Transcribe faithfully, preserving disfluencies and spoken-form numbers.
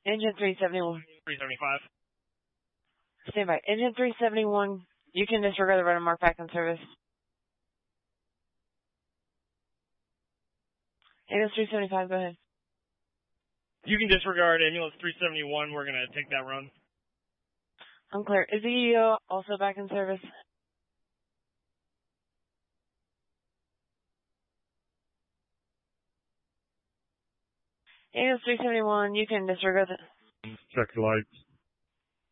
Engine three seventy-one. three seventy-five. Stand by. Engine three seventy-one, you can disregard the radar mark back in service. Ambulance three seventy-five, go ahead. You can disregard ambulance three seventy-one. We're going to take that run. I'm clear. Is the E O also back in service? Ambulance three seventy-one, you can disregard the... Check the lights.